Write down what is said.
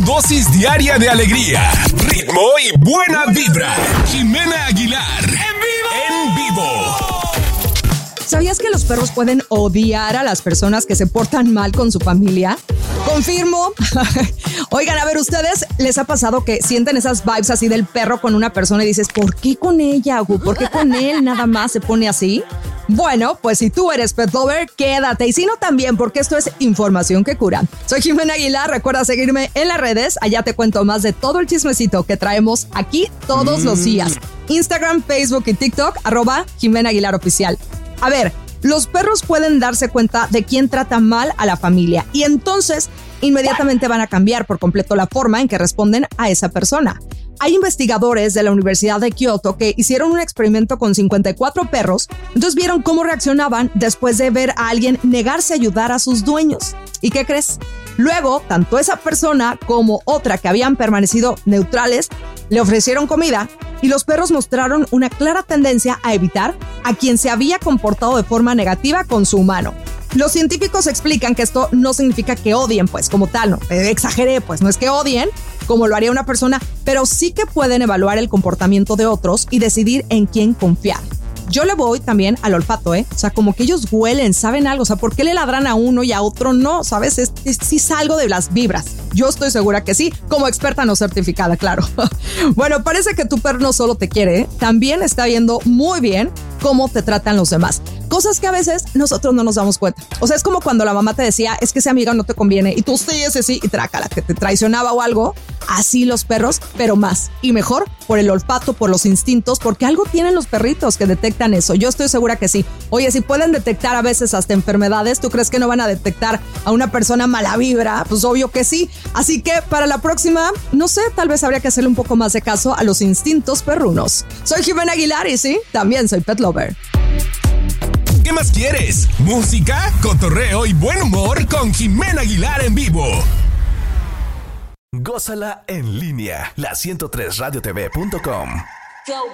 dosis diaria de alegría, ritmo y buena vibra. Jimena Aguilar. En vivo. ¿Sabías que los perros pueden odiar a las personas que se portan mal con su familia? Confirmo. Oigan, a ver, ¿ustedes les ha pasado que sienten esas vibes así del perro con una persona y dices, ¿por qué con ella? ¿Por qué con él nada más se pone así? Bueno, pues si tú eres pet lover, quédate. Y si no, también, porque esto es información que cura. Soy Jimena Aguilar, recuerda seguirme en las redes. Allá te cuento más de todo el chismecito que traemos aquí todos los días. Instagram, Facebook y TikTok, @Jimena Aguilar Oficial. A ver, los perros pueden darse cuenta de quién trata mal a la familia y entonces inmediatamente van a cambiar por completo la forma en que responden a esa persona. Hay investigadores de la Universidad de Kioto que hicieron un experimento con 54 perros, entonces vieron cómo reaccionaban después de ver a alguien negarse a ayudar a sus dueños. ¿Y qué crees? Luego, tanto esa persona como otra que habían permanecido neutrales, le ofrecieron comida y los perros mostraron una clara tendencia a evitar a quien se había comportado de forma negativa con su humano. Los científicos explican que esto no significa que odien, pues, como tal, no, exageré, pues, no es que odien, como lo haría una persona, pero sí que pueden evaluar el comportamiento de otros y decidir en quién confiar. Yo le voy también al olfato, O sea, como que ellos huelen, saben algo. O sea, ¿por qué le ladran a uno y a otro no? ¿Sabes? Sí salgo de las vibras. Yo estoy segura que sí, como experta no certificada, claro. Bueno, parece que tu perro no solo te quiere, también está viendo muy bien cómo te tratan los demás. Cosas que a veces nosotros no nos damos cuenta. O sea, es como cuando la mamá te decía, es que esa amiga no te conviene, y tú sí, ese sí, y trácala, que te traicionaba o algo. Así los perros, pero más y mejor por el olfato, por los instintos, porque algo tienen los perritos que detectan eso. Yo estoy segura que sí. Oye, si pueden detectar a veces hasta enfermedades, ¿tú crees que no van a detectar a una persona mala vibra? Pues obvio que sí. Así que para la próxima, no sé, tal vez habría que hacerle un poco más de caso a los instintos perrunos. Soy Jimena Aguilar y sí, también soy pet lover. ¿Qué más quieres? Música, cotorreo y buen humor con Jimena Aguilar en vivo. Gózala en línea, la 103radiotv.com.